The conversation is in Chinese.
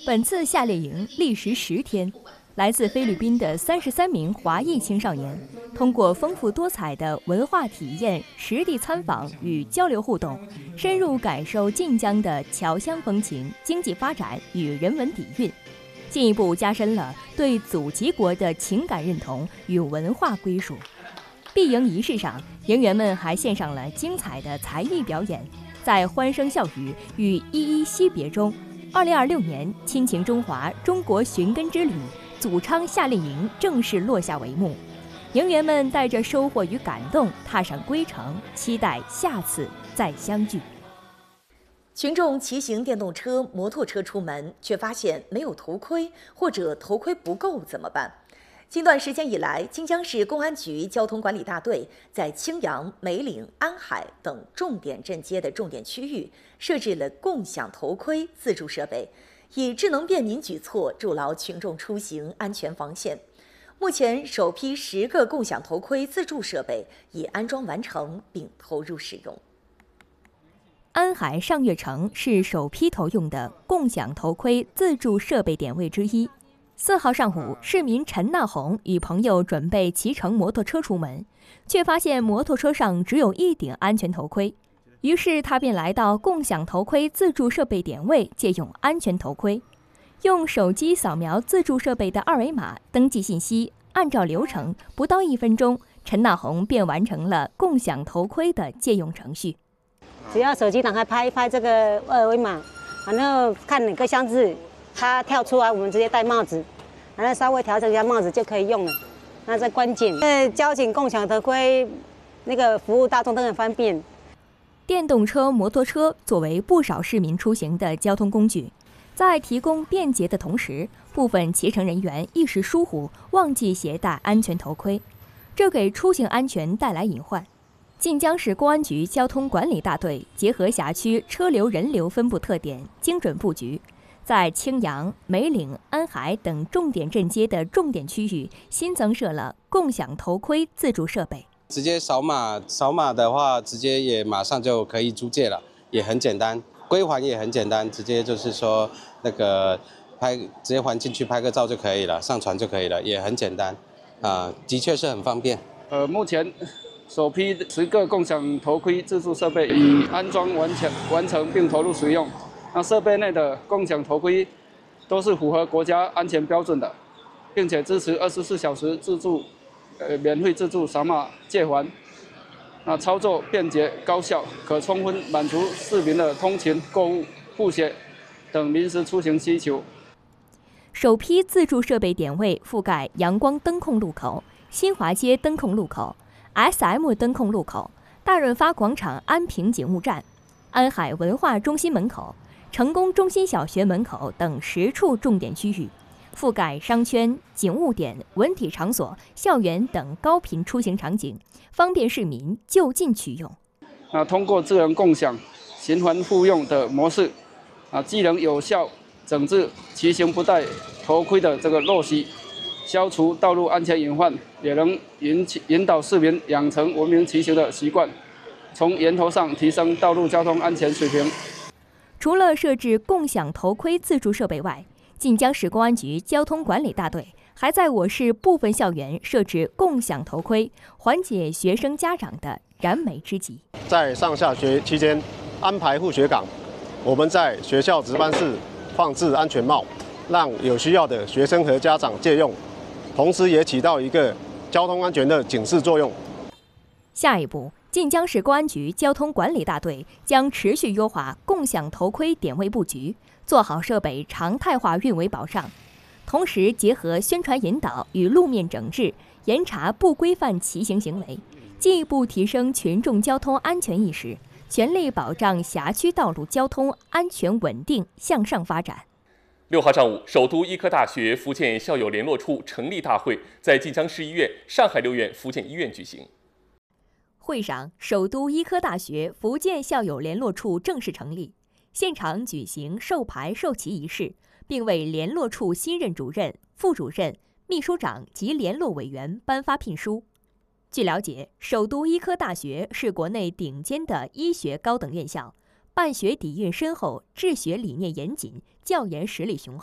本次夏令营历时10天，来自菲律宾的33名华裔青少年，通过丰富多彩的文化体验、实地参访与交流互动，深入感受晋江的侨乡风情、经济发展与人文底蕴，进一步加深了对祖籍国的情感认同与文化归属。闭营仪式上，营员们还献上了精彩的才艺表演，在欢声笑语与依依惜别中，2026年亲情中华中国寻根之旅祖昌夏令营正式落下帷幕。营员们带着收获与感动踏上归程，期待下次再相聚。 群众骑行电动车、摩托车出门，却发现没有头盔，或者头盔不够怎么办？近段时间以来，晋江市公安局交通管理大队在青阳、梅岭、安海等重点镇街的重点区域设置了共享头盔自助设备，以智能便民举措筑牢群众出行安全防线。目前，首批10个共享头盔自助设备已安装完成并投入使用。 安海上月城是首批投用的共享头盔自助设备点位之一。4号上午，市民陈纳红与朋友准备骑乘摩托车出门，却发现摩托车上只有1顶安全头盔。于是他便来到共享头盔自助设备点位借用安全头盔，用手机扫描自助设备的2维码登记信息，按照流程，不到1分钟，陈纳红便完成了共享头盔的借用程序。 只要手机打开拍一拍这个2维码，然后看哪个箱子，它跳出来，我们直接戴帽子，然后稍微调整一下帽子就可以用了。那这关键，交警共享头盔那个服务大众都很方便。 电动车、摩托车作为不少市民出行的交通工具，在提供便捷的同时，部分骑乘人员一时疏忽，忘记携带安全头盔，这给出行安全带来隐患。晋江市公安局交通管理大队结合辖区车流人流分布特点，精准布局，在青阳、梅岭、安海等重点镇街的重点区域新增设了共享头盔自助设备。 直接扫码的话，直接也马上就可以租借了，也很简单，归还也很简单，直接就是说那个直接还进去拍个照就可以了，上传就可以了，也很简单，的确是很方便。 目前首批10个共享头盔自助设备已安装完成并投入使用。那设备内的共享头盔都是符合国家安全标准的，并且支持24小时自助。免费自助扫码借还，那操作便捷高效，可充分满足市民的通勤、购物、复学等临时出行需求。 首批自助设备点位覆盖阳光灯控路口、新华街灯控路口、SM 灯控路口、大润发广场安平警务站、安海文化中心门口、成功中心小学门口等10处重点区域。覆盖商圈、警务点、文体场所、校园等高频出行场景，方便市民就近取用。 通过智能共享、循环复用的模式，既能有效整治骑行不戴头盔的这个陋习，消除道路安全隐患，也能引导市民养成文明骑行的习惯，从源头上提升道路交通安全水平。 除了设置共享头盔自助设备外，晋江市公安局交通管理大队还在我市部分校园设置共享头盔，缓解学生家长的燃眉之急。 在上下学期间安排护学岗，我们在学校值班室放置安全帽，让有需要的学生和家长借用，同时也起到一个交通安全的警示作用。 下一步，晋江市公安局交通管理大队将持续优化共享头盔点位布局，做好设备常态化运维保障，同时结合宣传引导与路面整治，严查不规范骑行行为，进一步提升群众交通安全意识，全力保障辖区道路交通安全稳定向上发展。 6号上午，首都医科大学福建校友联络处成立大会在晋江市医院、上海6院福建医院举行。 会上，首都医科大学福建校友联络处正式成立，现场举行授牌授旗仪式，并为联络处新任主任、副主任、秘书长及联络委员颁发聘书。据了解，首都医科大学是国内顶尖的医学高等院校，办学底蕴深厚，治学理念严谨，教研实力雄厚。